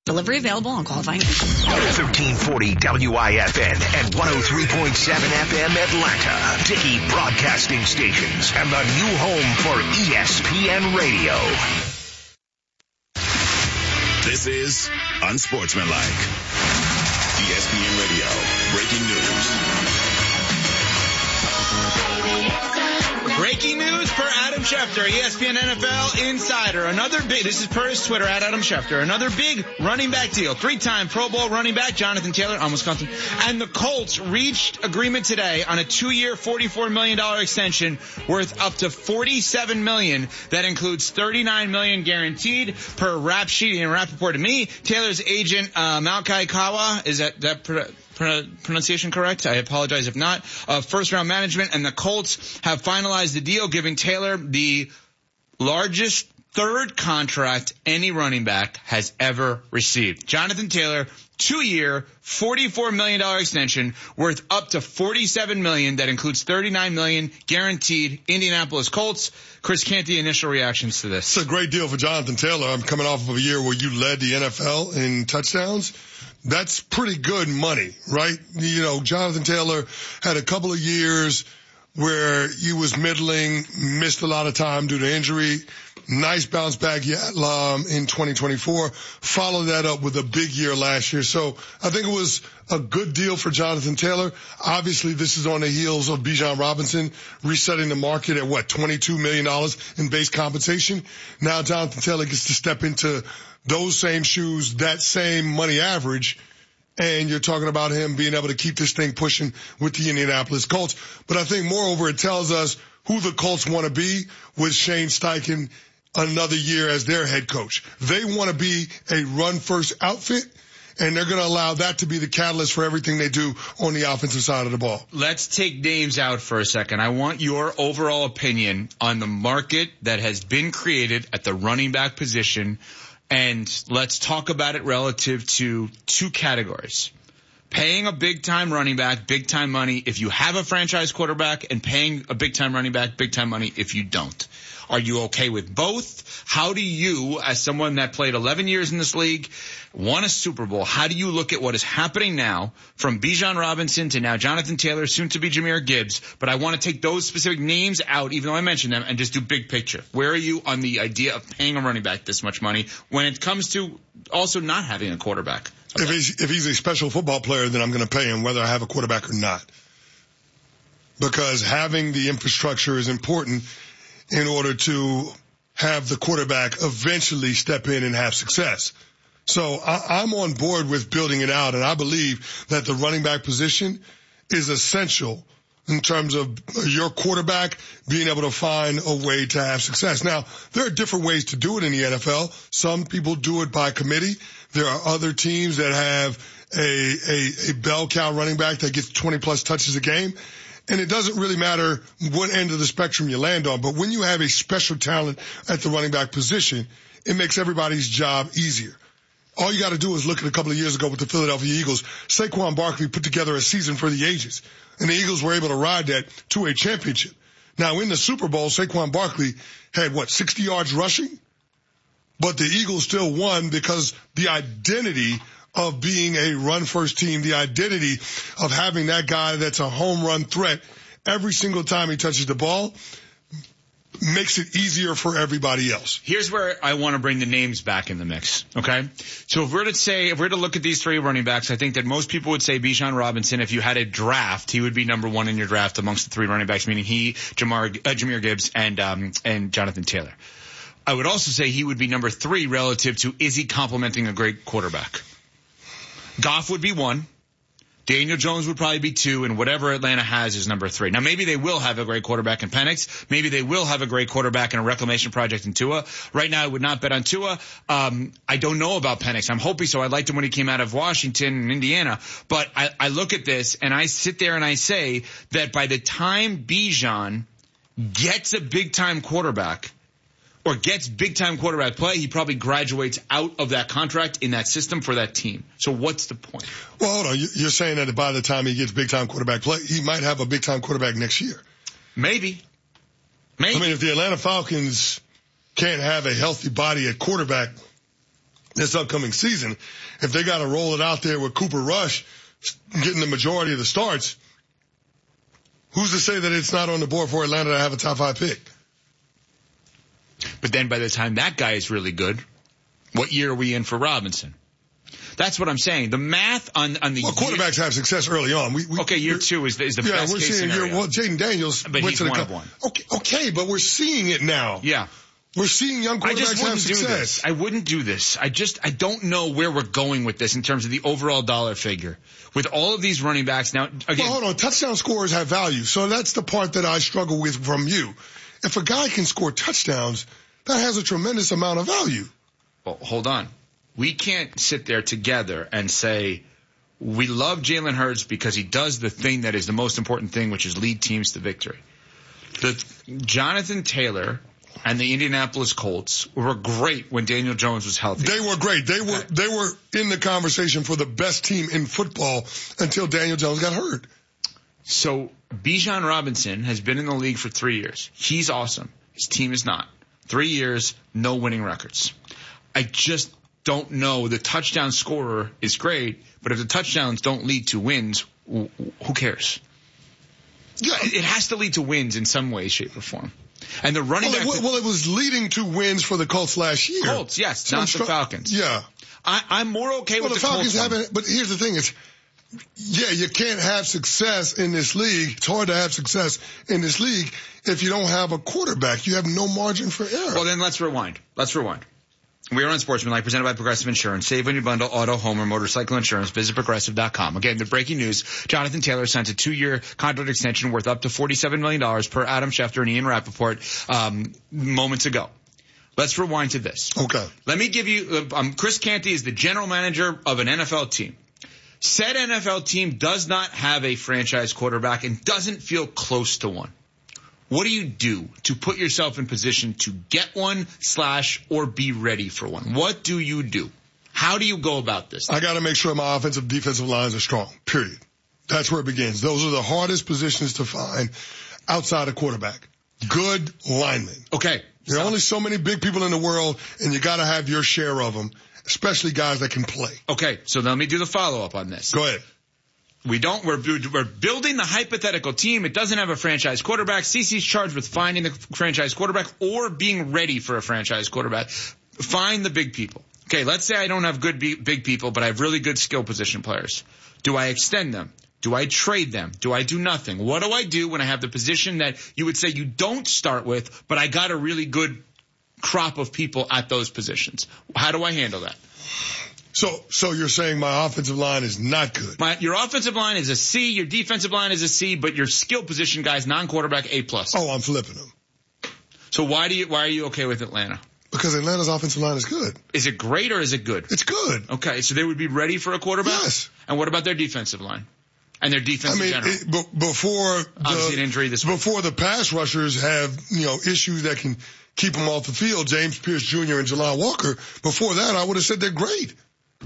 Delivery available on qualifying. 1340 WIFN and 103.7 FM Atlanta. Dickey Broadcasting Stations and the new home for ESPN Radio. This is Unsportsmanlike. ESPN Radio. Breaking news. Breaking news per Adam Schefter, ESPN NFL Insider. This is per his Twitter, at Adam Schefter. Another big running back deal. 3-time Pro Bowl running back Jonathan Taylor on Wisconsin. And the Colts reached agreement today on a 2-year, $44 million extension worth up to $47 million. That includes $39 million guaranteed per rap sheet and rap report to me. Taylor's agent, Malachi Kawa, is that pronunciation correct? I apologize if not. First round management and the Colts have finalized the deal, giving Taylor the largest third contract any running back has ever received. Jonathan Taylor, 2-year, $44 million extension worth up to $47 million. That includes $39 million guaranteed. Indianapolis Colts. Chris Canty, initial reactions to this. It's a great deal for Jonathan Taylor. I'm coming off of a year where you led the NFL in touchdowns. That's pretty good money, right? You know, Jonathan Taylor had a couple of years where he was middling, missed a lot of time due to injury. Nice bounce back in 2024. Followed that up with a big year last year. So I think it was a good deal for Jonathan Taylor. Obviously, this is on the heels of Bijan Robinson resetting the market at $22 million in base compensation. Now Jonathan Taylor gets to step into those same shoes, that same money average, and you're talking about him being able to keep this thing pushing with the Indianapolis Colts. But I think moreover, it tells us who the Colts want to be with Shane Steichen another year as their head coach. They want to be a run-first outfit, and they're going to allow that to be the catalyst for everything they do on the offensive side of the ball. Let's take names out for a second. I want your overall opinion on the market that has been created at the running back position. And let's talk about it relative to two categories. Paying a big-time running back, big-time money if you have a franchise quarterback, and paying a big-time running back, big-time money if you don't. Are you okay with both? How do you, as someone that played 11 years in this league, won a Super Bowl, how do you look at what is happening now from Bijan Robinson to now Jonathan Taylor, soon to be Jahmyr Gibbs? But I want to take those specific names out, even though I mentioned them, and just do big picture. Where are you on the idea of paying a running back this much money when it comes to also not having a quarterback? If he's a special football player, then I'm going to pay him whether I have a quarterback or not. Because having the infrastructure is important in order to have the quarterback eventually step in and have success. So I'm on board with building it out, and I believe that the running back position is essential in terms of your quarterback being able to find a way to have success. Now, there are different ways to do it in the NFL. Some people do it by committee. There are other teams that have a bell cow running back that gets 20-plus touches a game. And it doesn't really matter what end of the spectrum you land on. But when you have a special talent at the running back position, it makes everybody's job easier. All you got to do is look at a couple of years ago with the Philadelphia Eagles. Saquon Barkley put together a season for the ages, and the Eagles were able to ride that to a championship. Now, in the Super Bowl, Saquon Barkley had, 60 yards rushing? But the Eagles still won because the identity of being a run-first team, the identity of having that guy that's a home run threat every single time he touches the ball makes it easier for everybody else. Here's where I want to bring the names back in the mix, okay? So if we're to look at these three running backs, I think that most people would say Bijan Robinson. If you had a draft, he would be number one in your draft amongst the three running backs, meaning he, Jahmyr Gibbs, and Jonathan Taylor. I would also say he would be number 3 relative to is he complementing a great quarterback. Goff would be 1. Daniel Jones would probably be 2, and whatever Atlanta has is number 3. Now, maybe they will have a great quarterback in Penix. Maybe they will have a great quarterback in a reclamation project in Tua. Right now, I would not bet on Tua. I don't know about Penix. I'm hoping so. I liked him when he came out of Washington and Indiana. But I look at this, and I sit there and I say that by the time Bijan gets a big-time quarterback, or gets big-time quarterback play, he probably graduates out of that contract in that system for that team. So what's the point? Well, hold on. You're saying that by the time he gets big-time quarterback play, he might have a big-time quarterback next year. Maybe. I mean, if the Atlanta Falcons can't have a healthy body at quarterback, this upcoming season. If they got to roll it out there with Cooper Rush getting the majority of the starts, who's to say that it's not on the board for Atlanta to have a top 5 pick? But then by the time that guy is really good, what year are we in for Robinson? That's what I'm saying. The math on the quarterbacks have success early on. Year 2 is the best we're case seeing scenario. Jaden Daniels but went he's to the one of one. Okay, but we're seeing it now. Yeah. We're seeing young quarterbacks have success. I wouldn't do this. I don't know where we're going with this in terms of the overall dollar figure. With all of these running backs now, again. Well, hold on. Touchdown scorers have value. So that's the part that I struggle with from you. If a guy can score touchdowns, that has a tremendous amount of value. Well, hold on. We can't sit there together and say we love Jalen Hurts because he does the thing that is the most important thing, which is lead teams to victory. The Jonathan Taylor and the Indianapolis Colts were great when Daniel Jones was healthy. They were great. They were in the conversation for the best team in football until Daniel Jones got hurt. So Bijan Robinson has been in the league for 3 years. He's awesome. His team is not. 3 years, no winning records. I just don't know. The touchdown scorer is great, but if the touchdowns don't lead to wins, who cares? Yeah, it has to lead to wins in some way, shape, or form. And the running back. Well, it was leading to wins for the Colts last year. Colts, yes, not the Falcons. Yeah. I'm more okay with the Falcons Colts. But here's the thing: you can't have success in this league. It's hard to have success in this league if you don't have a quarterback. You have no margin for error. Well, then let's rewind. We are on Sportsmanlike, presented by Progressive Insurance. Save when you bundle auto, home, or motorcycle insurance. Visit Progressive.com. Again, the breaking news, Jonathan Taylor signed a 2-year contract extension worth up to $47 million per Adam Schefter and Ian Rappaport moments ago. Let's rewind to this. Okay. Let me give you, Chris Canty is the general manager of an NFL team. Said NFL team does not have a franchise quarterback and doesn't feel close to one. What do you do to put yourself in position to get one / or be ready for one? What do you do? How do you go about this? I got to make sure my offensive defensive lines are strong, period. That's where it begins. Those are the hardest positions to find outside of quarterback. Good linemen. Okay. There are only so many big people in the world, and you got to have your share of them, especially guys that can play. Okay, so let me do the follow-up on this. Go ahead. We're building the hypothetical team. It doesn't have a franchise quarterback. CC's charged with finding the franchise quarterback or being ready for a franchise quarterback. Find the big people. Okay, let's say I don't have good big people, but I have really good skill position players. Do I extend them? Do I trade them? Do I do nothing? What do I do when I have the position that you would say you don't start with, but I got a really good crop of people at those positions? How do I handle that? So you're saying my offensive line is not good? Your offensive line is a C, your defensive line is a C, but your skill position guys, non-quarterback, A+. Oh, I'm flipping them. So why are you okay with Atlanta? Because Atlanta's offensive line is good. Is it great or is it good? It's good. Okay, so they would be ready for a quarterback? Yes. And what about their defensive line? And their defense in general? Before obviously an injury this week. Before the pass rushers have, issues that can keep them off the field, James Pierce Jr. and Jalon Walker, before that I would have said they're great.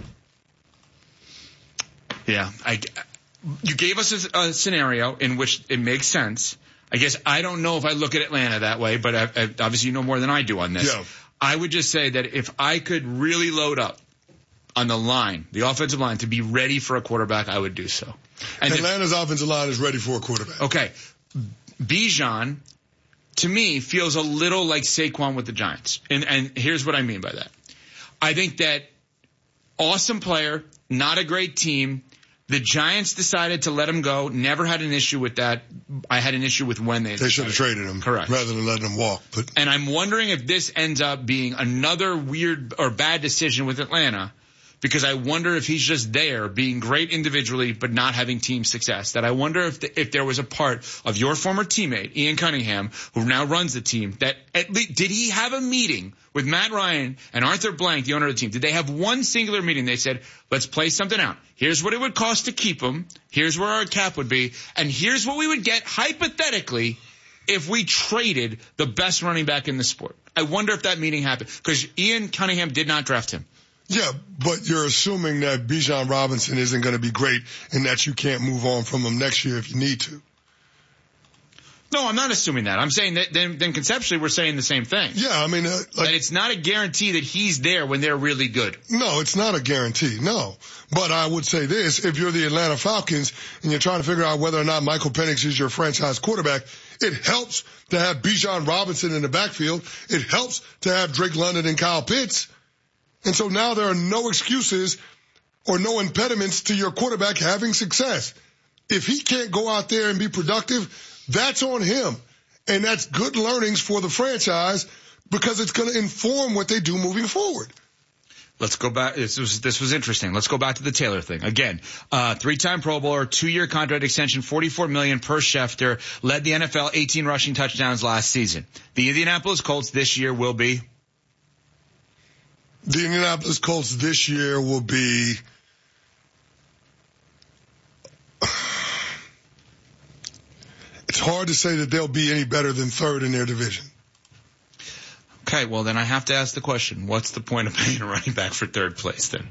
Yeah, you gave us a scenario in which it makes sense. I guess I don't know if I look at Atlanta that way, but obviously you know more than I do on this. Yeah. I would just say that if I could really load up on the line, the offensive line, to be ready for a quarterback, I would do so. And Atlanta's offensive line is ready for a quarterback. Okay. Bijan, to me, feels a little like Saquon with the Giants. And here's what I mean by that. I think that awesome player, not a great team. The Giants decided to let him go. Never had an issue with that. I had an issue with when they should have traded him. Correct. Rather than letting him walk. And I'm wondering if this ends up being another weird or bad decision with Atlanta, because I wonder if he's just there being great individually but not having team success. That I wonder if there was a part of your former teammate, Ian Cunningham, who now runs the team, that at least did he have a meeting with Matt Ryan and Arthur Blank, the owner of the team? Did they have one singular meeting? They said, let's play something out. Here's what it would cost to keep him. Here's where our cap would be. And here's what we would get hypothetically if we traded the best running back in the sport. I wonder if that meeting happened, because Ian Cunningham did not draft him. Yeah, but you're assuming that Bijan Robinson isn't going to be great and that you can't move on from him next year if you need to. No, I'm not assuming that. I'm saying that then conceptually we're saying the same thing. Yeah, I mean, that it's not a guarantee that he's there when they're really good. No, it's not a guarantee. No. But I would say this, if you're the Atlanta Falcons and you're trying to figure out whether or not Michael Penix is your franchise quarterback, it helps to have Bijan Robinson in the backfield. It helps to have Drake London and Kyle Pitts. And so now there are no excuses or no impediments to your quarterback having success. If he can't go out there and be productive, that's on him. And that's good learnings for the franchise because it's going to inform what they do moving forward. Let's go back. This was interesting. Let's go back to the Taylor thing. Again, 3-time Pro Bowler, 2-year contract extension, $44 million per Schefter, led the NFL 18 rushing touchdowns last season. The Indianapolis Colts this year will be? The Indianapolis Colts this year will be it's hard to say that they'll be any better than third in their division. Okay, well then I have to ask the question, what's the point of paying a running back for third place then?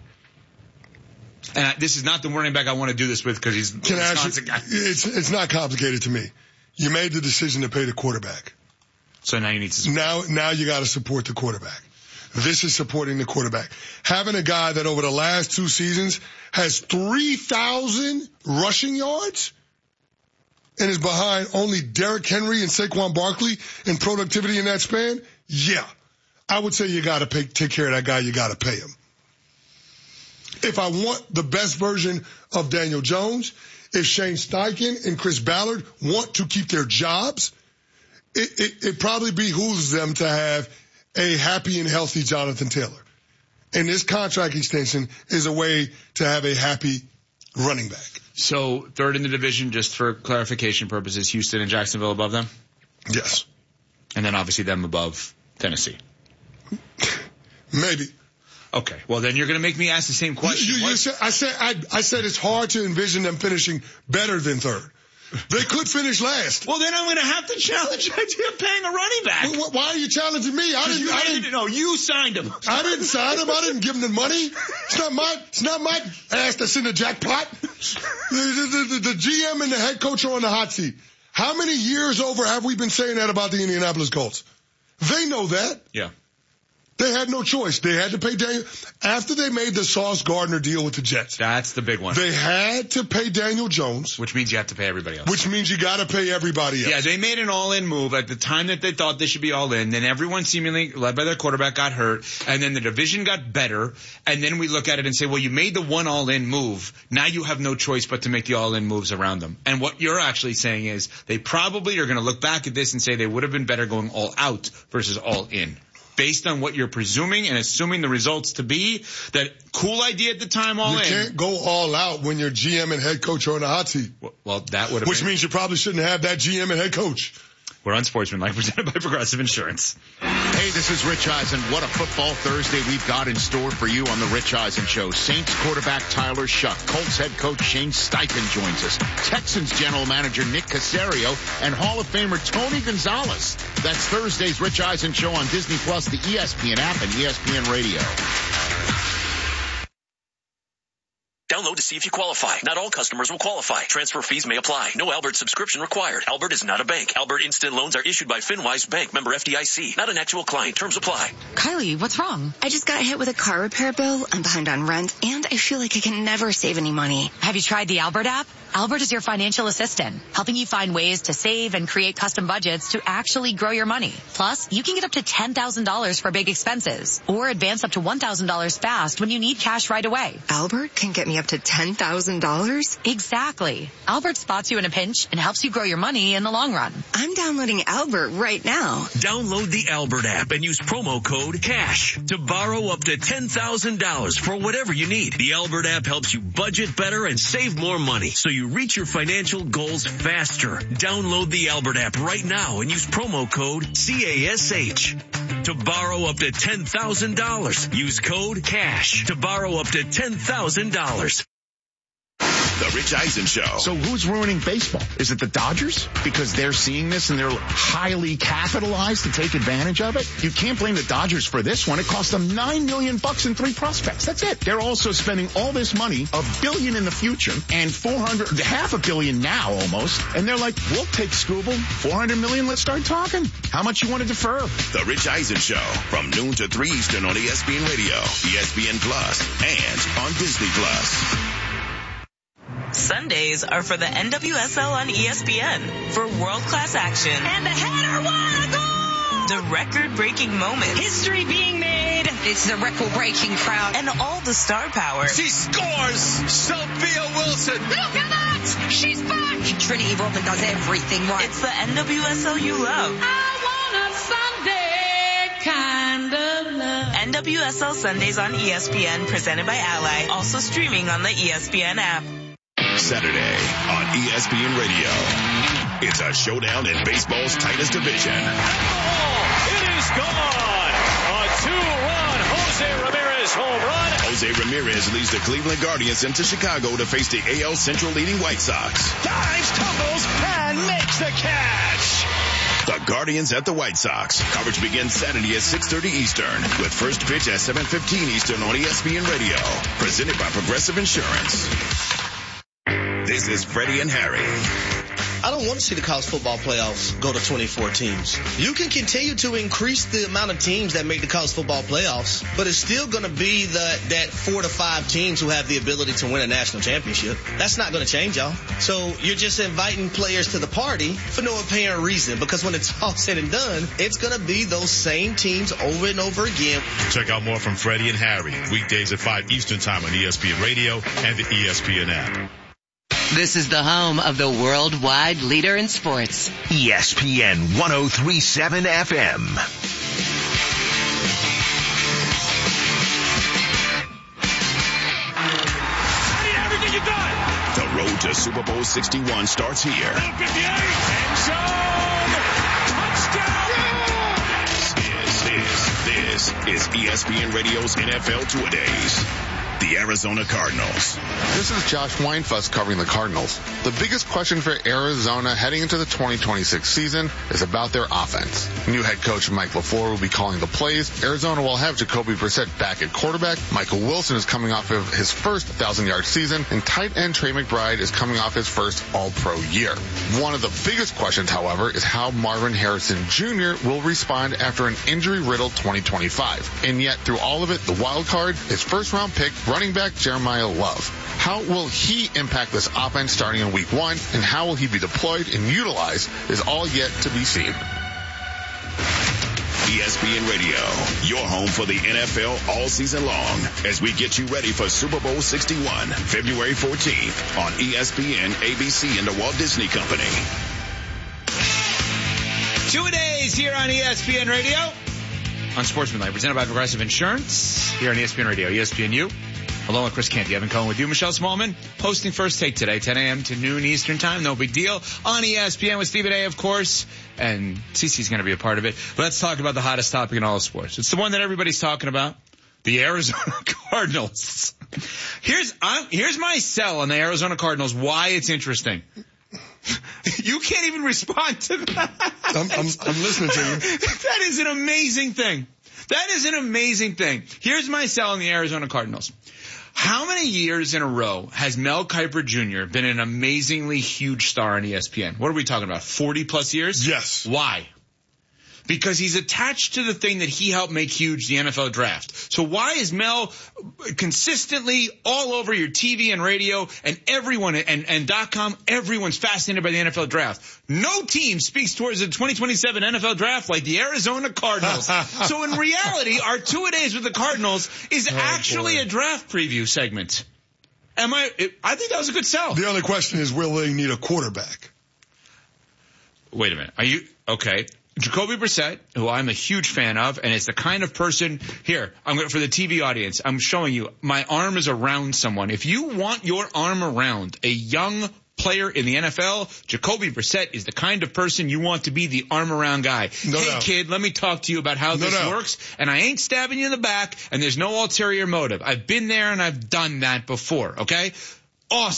And this is not the running back I want to do this with because he's a Wisconsin guy. It's not complicated to me. You made the decision to pay the quarterback. So now you need to support. Now you got to support the quarterback. This is supporting the quarterback. Having a guy that over the last 2 seasons has 3,000 rushing yards and is behind only Derrick Henry and Saquon Barkley in productivity in that span, yeah, I would say you got to take care of that guy. You got to pay him. If I want the best version of Daniel Jones, if Shane Steichen and Chris Ballard want to keep their jobs, it probably behooves them to have a happy and healthy Jonathan Taylor. And this contract extension is a way to have a happy running back. So third in the division, just for clarification purposes, Houston and Jacksonville above them? Yes. And then obviously them above Tennessee. Maybe. Okay. Well, then you're going to make me ask the same question. I said it's hard to envision them finishing better than third. They could finish last. Well, then I'm going to have to challenge the idea of paying a running back. Well, why are you challenging me? No, you signed him. I didn't sign him. I didn't give him the money. It's not my ass that's in the jackpot. The GM and the head coach are on the hot seat. How many years over have we been saying that about the Indianapolis Colts? They know that. Yeah. They had no choice. They had to pay Daniel. After they made the Sauce Gardner deal with the Jets. That's the big one. They had to pay Daniel Jones. Which means you have to pay everybody else. Which means you got to pay everybody else. Yeah, they made an all-in move at the time that they thought they should be all-in. Then everyone seemingly, led by their quarterback, got hurt. And then the division got better. And then we look at it and say, well, you made the one all-in move. Now you have no choice but to make the all-in moves around them. And what you're actually saying is they probably are going to look back at this and say they would have been better going all out versus all in. Based on what you're presuming and assuming the results to be, that cool idea at the time all in. You can't go all out when your GM and head coach are on the hot seat. Well, that would have Which means you probably shouldn't have that GM and head coach. We're Unsportsmanlike, presented by Progressive Insurance. Hey, this is Rich Eisen. What a football Thursday we've got in store for you on the Rich Eisen Show. Saints quarterback Tyler Shuck, Colts head coach Shane Steichen joins us, Texans general manager Nick Caserio, and Hall of Famer Tony Gonzalez. That's Thursday's Rich Eisen Show on Disney Plus, the ESPN app, and ESPN Radio. Download to see if you qualify. Not all customers will qualify. Transfer fees may apply. No Albert subscription required. Albert is not a bank. Albert Instant Loans are issued by FinWise Bank, member FDIC. Not an actual client. Terms apply. Kylie, what's wrong? I just got hit with a car repair bill. I'm behind on rent, and I feel like I can never save any money. Have you tried the Albert app? Albert is your financial assistant, helping you find ways to save and create custom budgets to actually grow your money. Plus, you can get up to $10,000 for big expenses, or advance up to $1,000 fast when you need cash right away. Albert can get me up to $10,000? Exactly. Albert spots you in a pinch and helps you grow your money in the long run. I'm downloading Albert right now. Download the Albert app and use promo code CASH to borrow up to $10,000 for whatever you need. The Albert app helps you budget better and save more money so you reach your financial goals faster. Download the Albert app right now and use promo code CASH to borrow up to $10,000. Use code CASH to borrow up to $10,000. The The Rich Eisen Show. So who's ruining baseball? Is it the Dodgers? Because they're seeing this and they're highly capitalized to take advantage of it? You can't blame the Dodgers for this one. It cost them $9 million in 3 prospects. That's it. They're also spending all this money, $1 billion in the future and $500 million now almost. And they're like, we'll take Scooble, $400 million. Let's start talking. How much you want to defer? The Rich Eisen Show from noon to 3 Eastern on ESPN Radio, ESPN Plus, and on Disney Plus. Sundays are for the NWSL on ESPN for world-class action. And the header, what a goal! The record-breaking moments. History being made. It's the record-breaking crowd. And all the star power. She scores! Sophia Wilson! Look at that! She's back! Trinity Rodman does everything right. It's the NWSL you love. I want a Sunday kind of love. NWSL Sundays on ESPN, presented by Ally. Also streaming on the ESPN app. Saturday on ESPN Radio. It's a showdown in baseball's tightest division. It is gone. A 2-run Jose Ramirez home run. Jose Ramirez leads the Cleveland Guardians into Chicago to face the AL Central leading White Sox. Dives, tumbles, and makes the catch. The Guardians at the White Sox. Coverage begins Saturday at 6:30 Eastern with first pitch at 7:15 Eastern on ESPN Radio. Presented by Progressive Insurance. This is Freddie and Harry. I don't want to see the college football playoffs go to 24 teams. You can continue to increase the amount of teams that make the college football playoffs, but it's still going to be that 4 to 5 teams who have the ability to win a national championship. That's not going to change, y'all. So you're just inviting players to the party for no apparent reason, because when it's all said and done, it's going to be those same teams over and over again. Check out more from Freddie and Harry, weekdays at 5 Eastern Time on ESPN Radio and the ESPN app. This is the home of the worldwide leader in sports. ESPN 103.7 FM. I need everything you got. The road to Super Bowl 61 starts here. 58. End zone. Touchdown. This is ESPN Radio's NFL Two-A-Days. The Arizona Cardinals. This is Josh Weinfuss covering the Cardinals. The biggest question for Arizona heading into the 2026 season is about their offense. New head coach Mike LaFleur will be calling the plays. Arizona will have Jacoby Brissett back at quarterback. Michael Wilson is coming off of his first 1,000-yard season, and tight end Trey McBride is coming off his first All-Pro year. One of the biggest questions, however, is how Marvin Harrison Jr. will respond after an injury-riddled 2025. And yet, through all of it, the wild card is first-round pick running back Jeremiah Love. How will he impact this offense starting in week 1, and how will he be deployed and utilized is all yet to be seen. ESPN Radio, your home for the NFL all season long, as we get you ready for Super Bowl 61, February 14th on ESPN, ABC, and the Walt Disney Company. Two-a-days here on ESPN Radio on Sportsmanlike, presented by Progressive Insurance here on ESPN Radio, ESPNU. Along with Chris Canty, Evan Cohen with you. Michelle Smallman hosting First Take today, 10 a.m. to noon Eastern Time. No big deal. On ESPN with Stephen A., of course. And Cece's going to be a part of it. But let's talk about the hottest topic in all of sports. It's the one that everybody's talking about. The Arizona Cardinals. Here's my sell on the Arizona Cardinals, why it's interesting. You can't even respond to that. I'm listening to you. That is an amazing thing. That is an amazing thing. Here's my sell on the Arizona Cardinals. How many years in a row has Mel Kiper Jr. been an amazingly huge star on ESPN? What are we talking about? 40 plus years? Yes. Why? Because he's attached to the thing that he helped make huge, the NFL draft. So why is Mel consistently all over your TV and radio and everyone and .com, everyone's fascinated by the NFL draft? No team speaks towards the 2027 NFL draft like the Arizona Cardinals. So in reality, our two-a-days with the Cardinals is actually a draft preview segment. I think that was a good sell. The only question is, will they need a quarterback? Wait a minute. Are you, okay. Jacoby Brissett, who I'm a huge fan of, and is the kind of person, here, for the TV audience, I'm showing you, my arm is around someone. If you want your arm around a young player in the NFL, Jacoby Brissett is the kind of person you want to be the arm around guy. Kid, let me talk to you about how this works, and I ain't stabbing you in the back, and there's no ulterior motive. I've been there and I've done that before, okay? Awesome.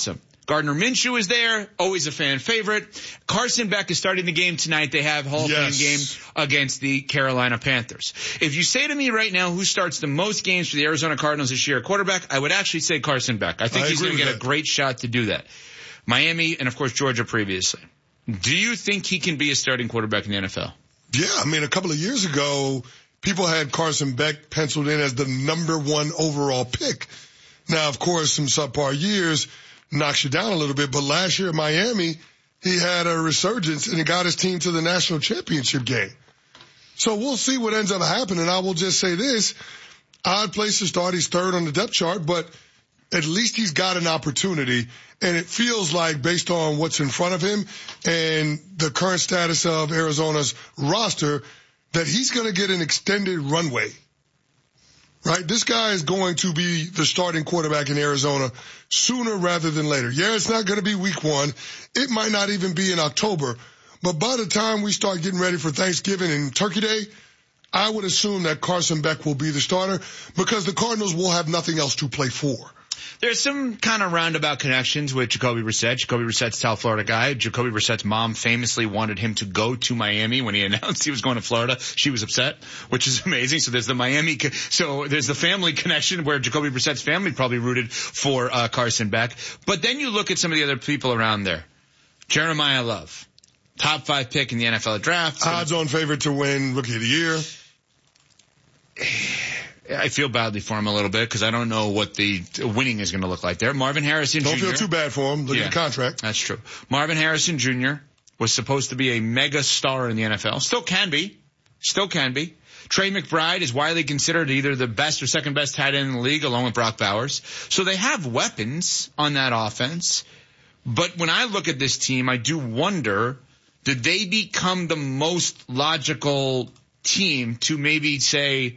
Gardner Minshew is there, always a fan favorite. Carson Beck is starting the game tonight. They have Hall of Fame game against the Carolina Panthers. If you say to me right now who starts the most games for the Arizona Cardinals this year at quarterback, I would actually say Carson Beck. I think he's going to get a great shot to do that. Miami and, of course, Georgia previously. Do you think he can be a starting quarterback in the NFL? Yeah, I mean, a couple of years ago, people had Carson Beck penciled in as the number 1 overall pick. Now, of course, some subpar years knocks you down a little bit, but last year at Miami, he had a resurgence and he got his team to the national championship game. So we'll see what ends up happening. I will just say this, odd place to start. He's third on the depth chart, but at least he's got an opportunity. And it feels like, based on what's in front of him and the current status of Arizona's roster, that he's going to get an extended runway. Right? This guy is going to be the starting quarterback in Arizona sooner rather than later. Yeah, it's not going to be week 1. It might not even be in October. But by the time we start getting ready for Thanksgiving and Turkey Day, I would assume that Carson Beck will be the starter because the Cardinals will have nothing else to play for. There's some kind of roundabout connections with Jacoby Brissett. Jacoby Brissett's a South Florida guy. Jacoby Brissett's mom famously wanted him to go to Miami when he announced he was going to Florida. She was upset, which is amazing. So there's the family connection where Jacoby Brissett's family probably rooted for Carson Beck. But then you look at some of the other people around there. Jeremiah Love, top 5 pick in the NFL draft. Odds-on favorite to win Rookie of the Year. I feel badly for him a little bit because I don't know what the winning is going to look like there. Marvin Harrison Jr. Don't feel too bad for him. Look at the contract. That's true. Marvin Harrison Jr. was supposed to be a mega star in the NFL. Still can be. Trey McBride is widely considered either the best or second best tight end in the league along with Brock Bowers. So they have weapons on that offense. But when I look at this team, I do wonder, did they become the most logical team to maybe say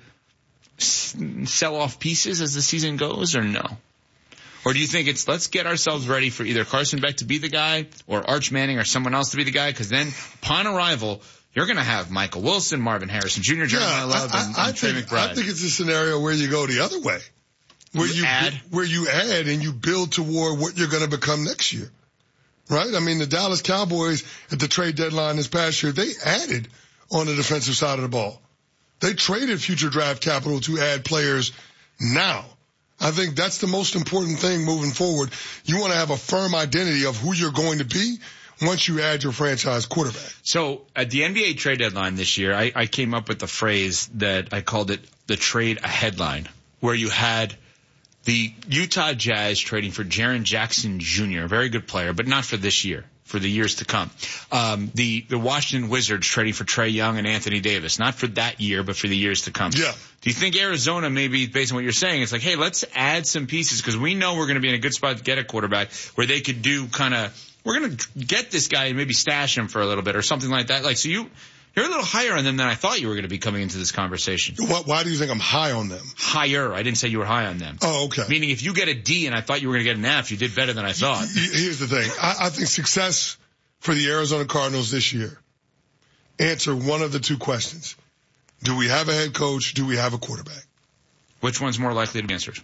sell off pieces as the season goes, or no? Or do you think it's let's get ourselves ready for either Carson Beck to be the guy or Arch Manning or someone else to be the guy? Because then upon arrival, you're going to have Michael Wilson, Marvin Harrison Jr., Jeremiah Love, and Trey McBride. I think it's a scenario where you go the other way, where you add and you build toward what you're going to become next year, right? I mean, the Dallas Cowboys at the trade deadline this past year, they added on the defensive side of the ball. They traded future draft capital to add players now. I think that's the most important thing moving forward. You want to have a firm identity of who you're going to be once you add your franchise quarterback. So at the NBA trade deadline this year, I came up with the phrase that I called it the trade a headline, where you had the Utah Jazz trading for Jaren Jackson Jr., a very good player, but not for this year, for the years to come. The Washington Wizards trading for Trae Young and Anthony Davis, not for that year, but for the years to come. Yeah. Do you think Arizona, maybe based on what you're saying, it's like, hey, let's add some pieces because we know we're going to be in a good spot to get a quarterback where they could do we're going to get this guy and maybe stash him for a little bit or something like that. Like, so you're a little higher on them than I thought you were going to be coming into this conversation. Why do you think I'm high on them? Higher. I didn't say you were high on them. Oh, okay. Meaning if you get a D and I thought you were going to get an F, you did better than I thought. Here's the thing. I think success for the Arizona Cardinals this year, answer one of the two questions. Do we have a head coach? Do we have a quarterback? Which one's more likely to be answered?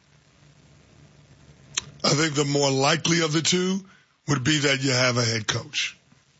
I think the more likely of the two would be that you have a head coach.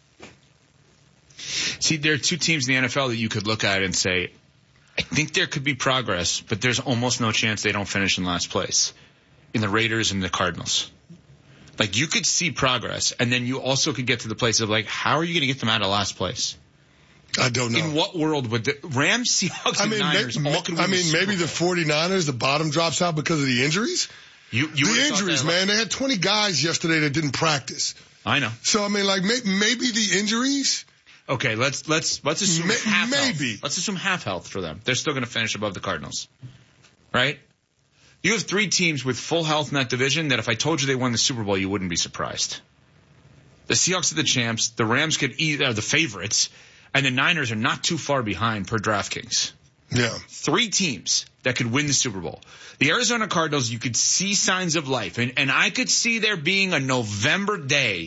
See, there are two teams in the NFL that you could look at and say, I think there could be progress, but there's almost no chance they don't finish in last place. In the Raiders and the Cardinals. Like, you could see progress, and then you also could get to the place of, like, how are you going to get them out of last place? I don't know. In what world would the Rams, Seahawks, and Niners all could win maybe the 49ers, the bottom drops out because of the injuries? The injuries, man. They had 20 guys yesterday that didn't practice. I know. So, I mean, like, maybe the injuries. Okay, let's assume half health. Let's assume half health for them. They're still going to finish above the Cardinals. Right? You have three teams with full health in that division that if I told you they won the Super Bowl, you wouldn't be surprised. The Seahawks are the champs. The Rams are the favorites. And the Niners are not too far behind per DraftKings. Yeah. Three teams that could win the Super Bowl. The Arizona Cardinals, you could see signs of life. And I could see there being a November day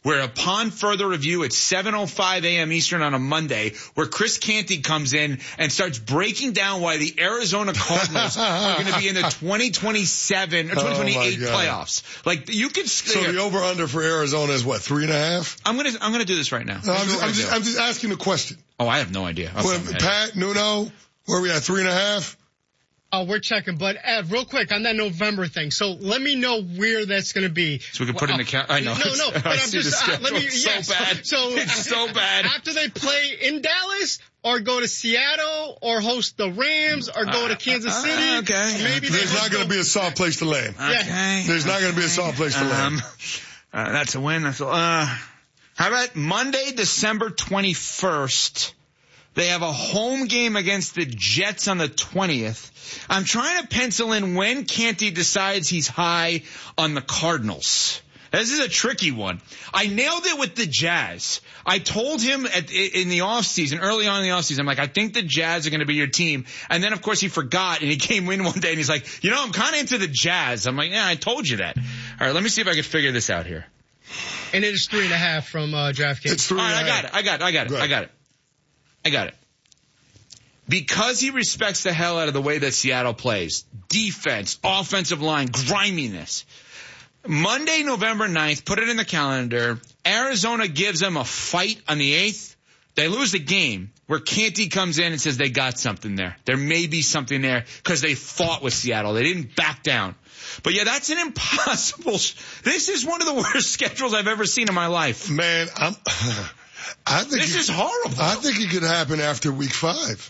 where upon further review at 7:05 a.m. Eastern on a Monday, where Chris Canty comes in and starts breaking down why the Arizona Cardinals are going to be in the 2027 or 2028 playoffs. Like, you could. So the over-under for Arizona is what, 3.5? I'm gonna do this right now. No, I'm just asking the question. Oh, I have no idea. Pat, Nuno, where are we at, 3.5? Oh, we're checking, but real quick on that November thing. So let me know where that's going to be. So we can put it in the calendar. I know. No, but I'm just let me. It's so bad. So it's so bad. After they play in Dallas, or go to Seattle, or host the Rams, or go to Kansas City. Okay. Maybe there's not going to be a soft place to land. Okay. There's not going to be a soft place to land. That's a win. How about Monday, December 21st? They have a home game against the Jets on the 20th. I'm trying to pencil in when Canty decides he's high on the Cardinals. This is a tricky one. I nailed it with the Jazz. I told him in the offseason, early on in the offseason, I'm like, I think the Jazz are going to be your team. And then, of course, he forgot, and he came in one day, and he's like, I'm kind of into the Jazz. I'm like, yeah, I told you that. All right, let me see if I can figure this out here. And it is 3.5 from DraftKings. It's 3.5. All right, I got it. Because he respects the hell out of the way that Seattle plays, defense, offensive line, griminess. Monday, November 9th, put it in the calendar. Arizona gives them a fight on the 8th. They lose the game where Canty comes in and says they got something there. There may be something there because they fought with Seattle. They didn't back down. But yeah, that's an impossible. This is one of the worst schedules I've ever seen in my life. Man, I think this is horrible. I think it could happen after week 5.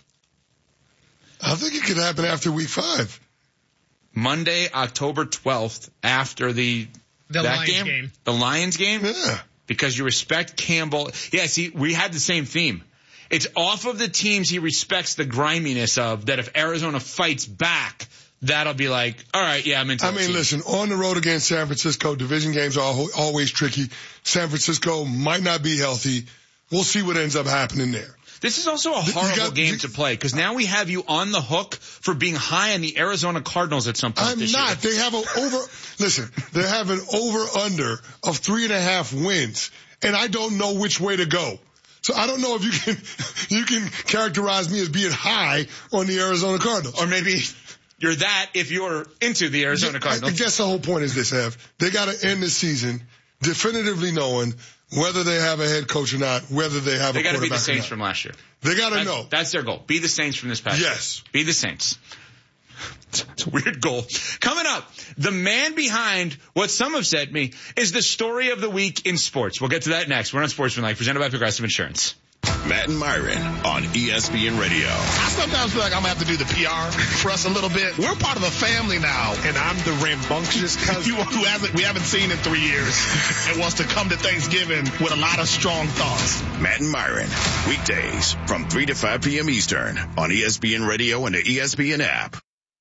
Monday, October 12th, after the Lions game. The Lions game? Yeah. Because you respect Campbell. Yeah, see, we had the same theme. It's off of the teams he respects the griminess of, that if Arizona fights back, that'll be like, all right, yeah, I'm into it. Listen, on the road against San Francisco, division games are always tricky. San Francisco might not be healthy. We'll see what ends up happening there. This is also a horrible game to play because now we have you on the hook for being high on the Arizona Cardinals at some point this year. I'm not. They have they have an over-under of 3.5 wins, and I don't know which way to go. So I don't know if you can characterize me as being high on the Arizona Cardinals. Or maybe you're that if you're into the Arizona Cardinals. I guess the whole point is this, Ev. They got to end the season definitively knowing whether they have a head coach or not, whether they have a quarterback or not. They got to be the Saints from last year. They got to know. That's their goal. Be the Saints from this past year. Yes. Be the Saints. It's a weird goal. Coming up, the man behind what some have said to me is the story of the week in sports. We'll get to that next. We're on Sportsmanlike, presented by Progressive Insurance. Matt and Myron on ESPN Radio. I sometimes feel like I'm going to have to do the PR for us a little bit. We're part of a family now. And I'm the rambunctious cousin we haven't seen in 3 years and wants to come to Thanksgiving with a lot of strong thoughts. Matt and Myron, weekdays from 3 to 5 p.m. Eastern on ESPN Radio and the ESPN app.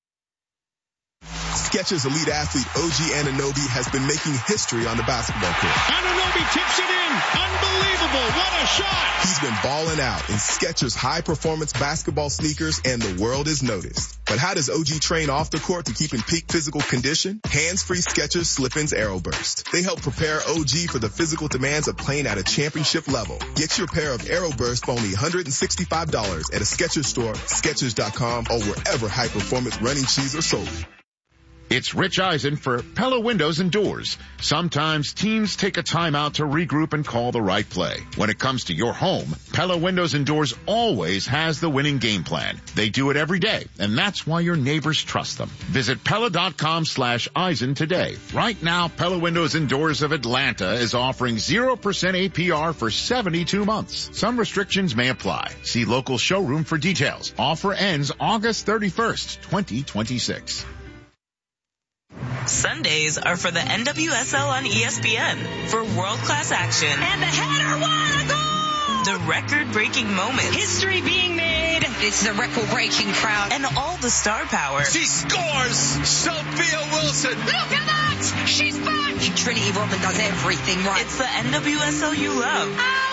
Skechers elite athlete OG Anunoby has been making history on the basketball court. Anunoby tips it in. Unbelievable. What a shot. He's been balling out in Skechers high-performance basketball sneakers, and the world has noticed. But how does OG train off the court to keep in peak physical condition? Hands-free Skechers Slip-ins Aeroburst. They help prepare OG for the physical demands of playing at a championship level. Get your pair of Aeroburst for only $165 at a Skechers store, Skechers.com, or wherever high-performance running shoes are sold. It's Rich Eisen for Pella Windows and Doors. Sometimes teams take a timeout to regroup and call the right play. When it comes to your home, Pella Windows and Doors always has the winning game plan. They do it every day, and that's why your neighbors trust them. Visit Pella.com/Eisen today. Right now, Pella Windows and Doors of Atlanta is offering 0% APR for 72 months. Some restrictions may apply. See local showroom for details. Offer ends August 31st, 2026. Sundays are for the NWSL on ESPN for world-class action. And the header, what a goal! The record-breaking moments. History being made. It's the record-breaking crowd. And all the star power. She scores! Sophia Wilson! Look at that! She's back! Trinity Rodman does everything right. It's the NWSL you love.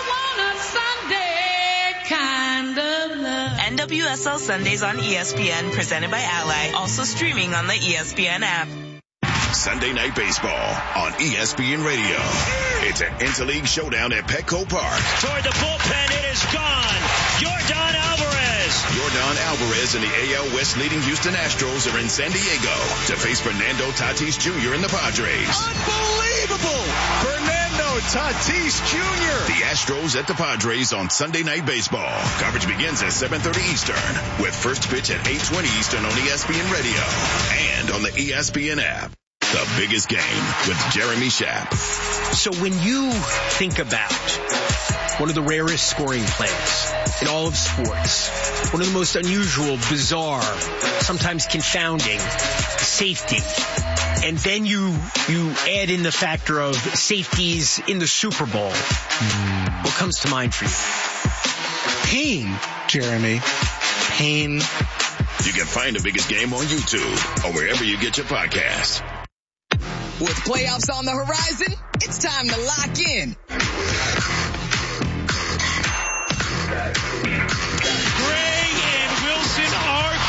I want a Sunday kind of love. NWSL Sundays on ESPN, presented by Ally. Also streaming on the ESPN app. Sunday Night Baseball on ESPN Radio. It's an interleague showdown at Petco Park. Toward the bullpen, it is gone. Yordan Alvarez. Yordan Alvarez and the AL West leading Houston Astros are in San Diego to face Fernando Tatis Jr. and the Padres. Unbelievable! Fernando Tatis Jr. The Astros at the Padres on Sunday Night Baseball. Coverage begins at 7:30 Eastern with first pitch at 8:20 Eastern on ESPN Radio and on the ESPN app. The biggest game with Jeremy Schaap. So when you think about one of the rarest scoring plays in all of sports, one of the most unusual, bizarre, sometimes confounding, safety, and then you add in the factor of safeties in the Super Bowl, what comes to mind for you? Pain, Jeremy. Pain. You can find the biggest game on YouTube or wherever you get your podcasts. With playoffs on the horizon, it's time to lock in